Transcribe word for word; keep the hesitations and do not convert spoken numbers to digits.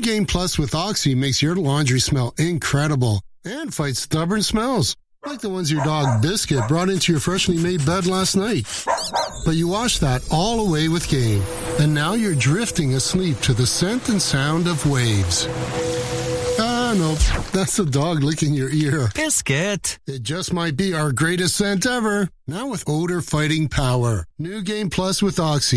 Game Plus with Oxy makes your laundry smell incredible and fights stubborn smells, like the ones your dog Biscuit brought into your freshly made bed last night. But you wash that all away with Game, and now you're drifting asleep to the scent and sound of waves. Ah, no, that's the dog licking your ear. Biscuit. It just might be our greatest scent ever, now with odor-fighting power. New Game Plus with Oxy.